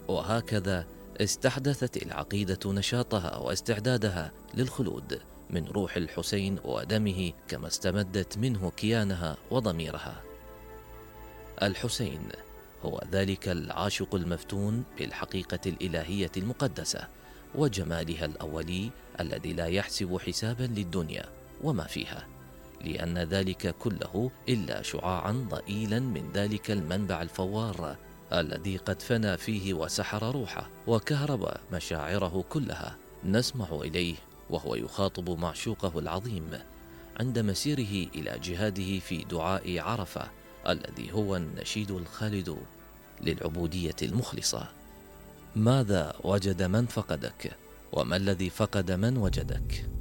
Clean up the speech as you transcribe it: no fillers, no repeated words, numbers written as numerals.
وهكذا استحدثت العقيدة نشاطها واستعدادها للخلود من روح الحسين ودمه، كما استمدت منه كيانها وضميرها. الحسين هو ذلك العاشق المفتون بالحقيقة الإلهية المقدسة وجمالها الأولي الذي لا يحسب حسابا للدنيا وما فيها، لأن ذلك كله إلا شعاعا ضئيلا من ذلك المنبع الفوار الذي قد فنى فيه وسحر روحه وكهرب مشاعره كلها. نسمع إليه وهو يخاطب معشوقه العظيم عند مسيره إلى جهاده في دعاء عرفة الذي هو النشيد الخالد للعبودية المخلصة. ماذا وجد من فقدك؟ وما الذي فقد من وجدك؟